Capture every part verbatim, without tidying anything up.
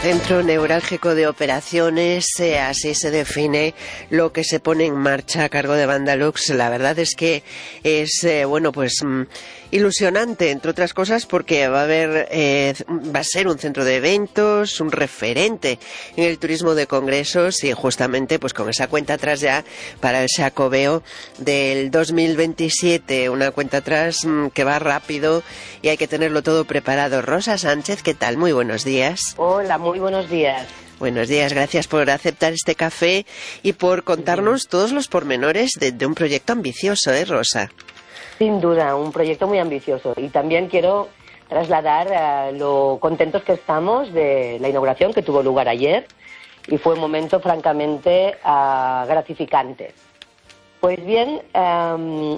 Centro Neurálgico de Operaciones, eh, así se define lo que se pone en marcha a cargo de Bandalux. La verdad es que es, eh, bueno, pues mm, ilusionante, entre otras cosas, porque va a haber, eh, va a ser un centro de eventos, un referente en el turismo de congresos y justamente pues con esa cuenta atrás ya para el Xacobeo del dos mil veintisiete, una cuenta atrás mm, que va rápido y hay que tenerlo todo preparado. Rosa Sánchez, ¿qué tal? Muy buenos días. Hola, muy buenos días. Buenos días, gracias por aceptar este café y por contarnos todos los pormenores de, de un proyecto ambicioso, ¿eh, Rosa? Sin duda, un proyecto muy ambicioso. Y también quiero trasladar uh, lo contentos que estamos de la inauguración que tuvo lugar ayer y fue un momento francamente uh, gratificante. Pues bien, um,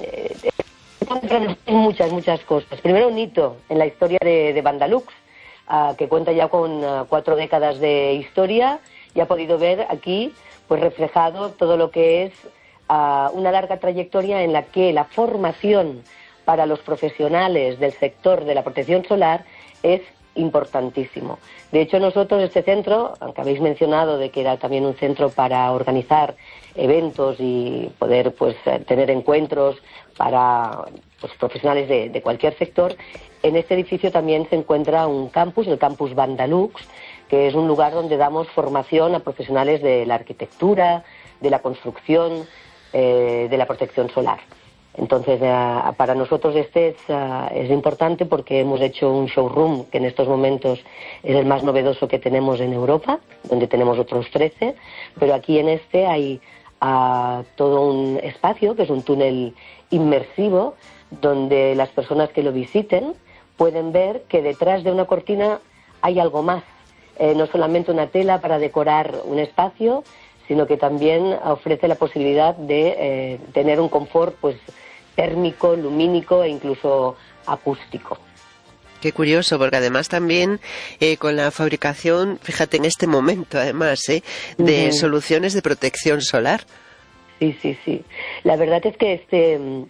muchas, muchas cosas. Primero, un hito en la historia de, de Bandalux, Uh, que cuenta ya con uh, cuatro décadas de historia y ha podido ver aquí pues reflejado todo lo que es uh, una larga trayectoria en la que la formación para los profesionales del sector de la protección solar es importantísimo. De hecho, nosotros este centro, aunque habéis mencionado de que era también un centro para organizar eventos y poder pues tener encuentros para pues, profesionales de, de cualquier sector, en este edificio también se encuentra un campus, el campus Bandalux, que es un lugar donde damos formación a profesionales de la arquitectura, de la construcción, eh, de la protección solar. Entonces, uh, para nosotros este es, uh, es importante porque hemos hecho un showroom que en estos momentos es el más novedoso que tenemos en Europa, donde tenemos otros trece, pero aquí en este hay uh, todo un espacio que es un túnel inmersivo donde las personas que lo visiten pueden ver que detrás de una cortina hay algo más, eh, no solamente una tela para decorar un espacio, sino que también ofrece la posibilidad de eh, tener un confort pues térmico, lumínico e incluso acústico. Qué curioso, porque además también eh, con la fabricación, fíjate en este momento además, eh, de uh-huh. soluciones de protección solar. Sí, sí, sí. La verdad es que este uh,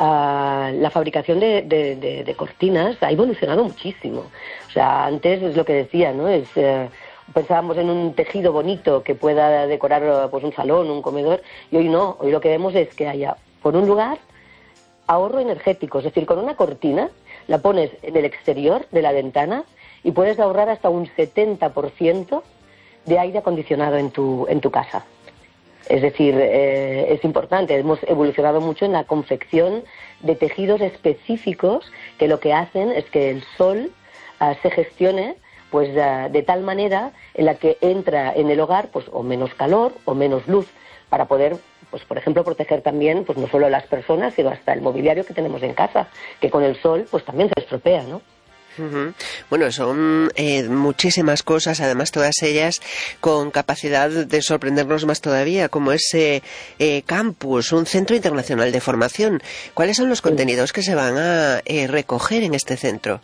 la fabricación de, de, de, de cortinas ha evolucionado muchísimo. O sea, antes es lo que decía, ¿no? Es uh, pensábamos en un tejido bonito que pueda decorar pues un salón, un comedor, y hoy no. Hoy lo que vemos es que haya, por un lugar, ahorro energético. Es decir, con una cortina la pones en el exterior de la ventana y puedes ahorrar hasta un setenta por ciento de aire acondicionado en tu, en tu casa. Es decir, eh, es importante. Hemos evolucionado mucho en la confección de tejidos específicos que lo que hacen es que el sol uh, se gestione pues uh, de tal manera en la que entra en el hogar pues o menos calor o menos luz para poder, pues por ejemplo, proteger también pues no solo las personas sino hasta el mobiliario que tenemos en casa, que con el sol pues también se estropea, ¿no? Uh-huh. Bueno, son eh, muchísimas cosas, además todas ellas con capacidad de sorprendernos más todavía, como ese eh, campus, un centro internacional de formación. ¿Cuáles son los contenidos que se van a eh, recoger en este centro?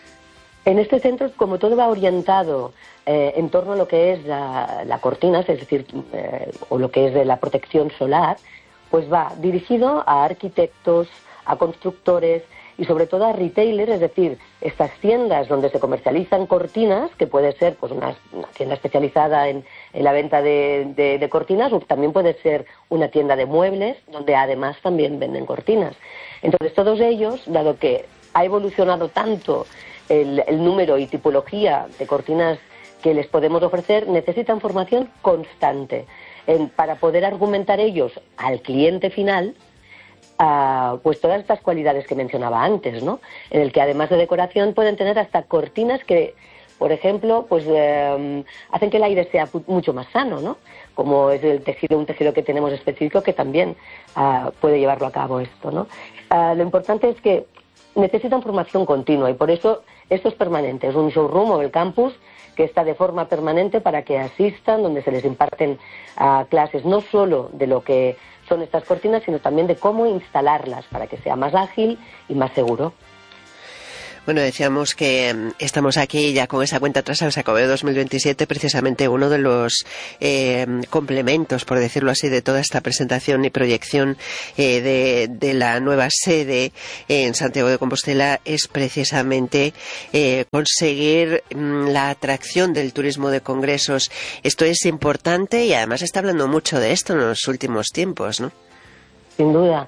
En este centro, como todo va orientado eh, en torno a lo que es la, la cortina, es decir, eh, o lo que es de la protección solar, pues va dirigido a arquitectos, a constructores y sobre todo a retailers, es decir, estas tiendas donde se comercializan cortinas, que puede ser pues una, una tienda especializada en, en la venta de, de, de cortinas, o también puede ser una tienda de muebles, donde además también venden cortinas. Entonces, todos ellos, dado que ha evolucionado tanto el, el número y tipología de cortinas que les podemos ofrecer, necesitan formación constante en, para poder argumentar ellos al cliente final Uh, pues todas estas cualidades que mencionaba antes, ¿no? En el que además de decoración pueden tener hasta cortinas que, por ejemplo, pues eh, hacen que el aire sea mucho más sano, ¿no? Como es el tejido, un tejido que tenemos específico que también uh, puede llevarlo a cabo esto, ¿no? Uh, lo importante es que necesitan formación continua y por eso esto es permanente, es un showroom o el campus que está de forma permanente para que asistan, donde se les imparten uh, clases no solo de lo que son estas cortinas, sino también de cómo instalarlas para que sea más ágil y más seguro. Bueno, decíamos que um, estamos aquí ya con esa cuenta atrás al Xacobeo dos mil veintisiete, precisamente uno de los eh, complementos, por decirlo así, de toda esta presentación y proyección eh, de, de la nueva sede en Santiago de Compostela es precisamente eh, conseguir um, la atracción del turismo de congresos. Esto es importante y además se está hablando mucho de esto en los últimos tiempos, ¿no? Sin duda.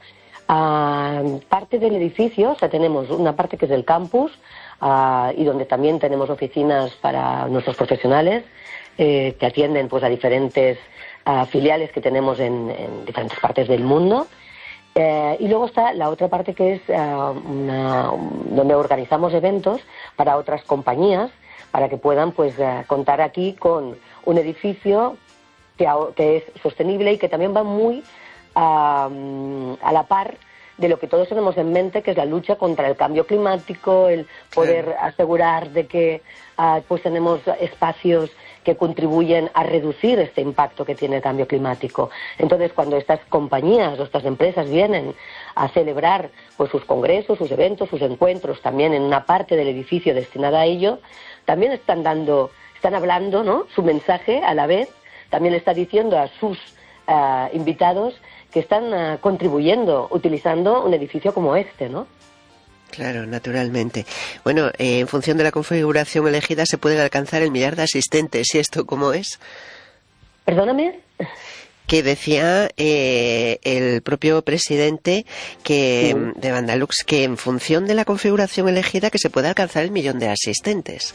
Uh, parte del edificio, o sea, tenemos una parte que es el campus uh, y donde también tenemos oficinas para nuestros profesionales eh, que atienden pues a diferentes uh, filiales que tenemos en, en diferentes partes del mundo. Eh, y luego está la otra parte que es uh, una, donde organizamos eventos para otras compañías para que puedan pues uh, contar aquí con un edificio que, que es sostenible y que también va muy A, a la par de lo que todos tenemos en mente, que es la lucha contra el cambio climático, el poder claro. asegurar de que uh, pues tenemos espacios que contribuyen a reducir este impacto que tiene el cambio climático. Entonces, cuando estas compañías o estas empresas vienen a celebrar pues sus congresos, sus eventos, sus encuentros, también en una parte del edificio destinada a ello, también están dando, están hablando, ¿no?, su mensaje a la vez, también está diciendo a sus uh, invitados que están uh, contribuyendo, utilizando un edificio como este, ¿no? Claro, naturalmente. Bueno, eh, en función de la configuración elegida se pueden alcanzar el millar de asistentes. ¿Y esto cómo es? ¿Perdóname? Que decía eh, el propio presidente que sí. de Bandalux que en función de la configuración elegida que se puede alcanzar el millón de asistentes.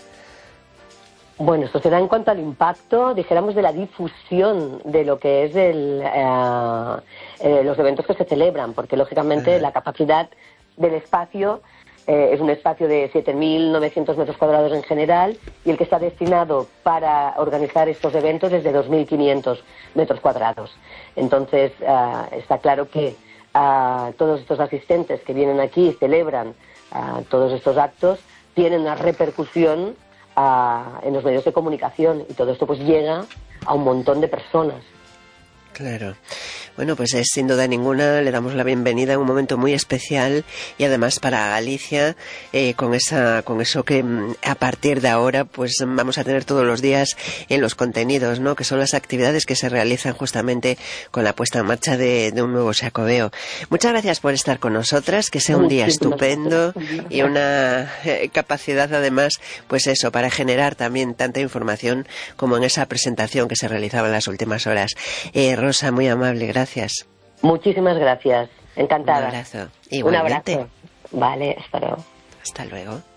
Bueno, esto será en cuanto al impacto, dijéramos, de la difusión de lo que es el, eh, eh, los eventos que se celebran, porque lógicamente uh-huh. la capacidad del espacio eh, es un espacio de siete mil novecientos metros cuadrados en general y el que está destinado para organizar estos eventos es de dos mil quinientos metros cuadrados. Entonces, uh, está claro que uh, todos estos asistentes que vienen aquí y celebran uh, todos estos actos tienen una repercusión A, en los medios de comunicación y todo esto pues llega a un montón de personas. Claro. Bueno, pues es, sin duda ninguna, le damos la bienvenida en un momento muy especial y además para Galicia, eh, con esa, con eso que a partir de ahora pues vamos a tener todos los días en los contenidos, ¿no?, que son las actividades que se realizan justamente con la puesta en marcha de, de un nuevo Xacobeo. Muchas gracias por estar con nosotras, que sea un día estupendo y una eh, capacidad además, pues eso, para generar también tanta información como en esa presentación que se realizaba en las últimas horas. Eh, Rosa, muy amable, gracias. Muchísimas gracias, encantada. Un abrazo. Igualmente. Un abrazo. Vale, hasta luego. Hasta luego.